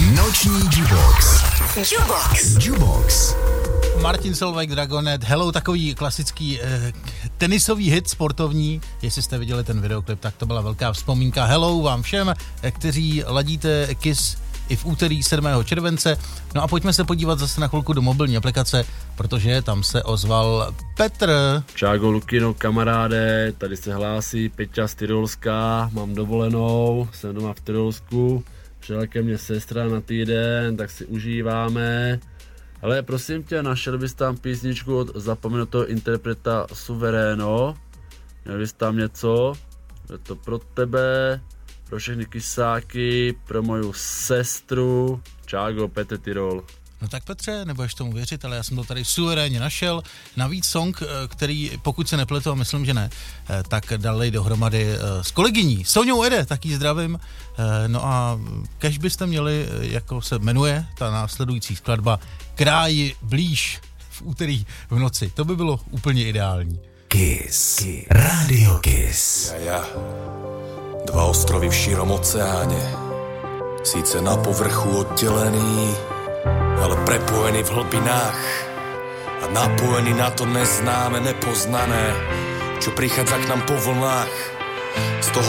Noční Jukebox. Jukebox. Martin Solveig, Dragonet, Hello, takový klasický tenisový hit sportovní. Jestli jste viděli ten videoklip, tak to byla velká vzpomínka. Hello vám všem, kteří ladíte KISS i v úterý 7. července. No a pojďme se podívat zase na chvilku do mobilní aplikace, protože tam se ozval Petr. Čágo, Lukino, kamaráde, tady se hlásí Peťa z Tyrolska, mám dovolenou, jsem doma v Tyrolsku, přijela ke mně sestra na týden, tak si užíváme. Ale prosím tě, našel bys tam písničku od zapomenutého interpreta Suveréno, měl bys tam něco, je to pro tebe, pro všechny kysáky, pro moju sestru, Čágo, Petr Tyrol. No tak Petře, nebudeš tomu věřit, ale já jsem to tady suverénně našel. Navíc song, který, pokud se nepletu, a myslím, že ne, tak dali dohromady s kolegyní Soňou Ede, tak jí zdravím. No a kež byste měli, jako se jmenuje ta následující skladba, Kráji blíž v úterý v noci. To by bylo úplně ideální. KISS. Radio KISS. Ja. Dva ostrovy v šírom oceáne, síce na povrchu oddelený, ale prepojený v hlbinách a napojený na to neznáme, nepoznané, čo prichádza k nám po vlnách. Z toho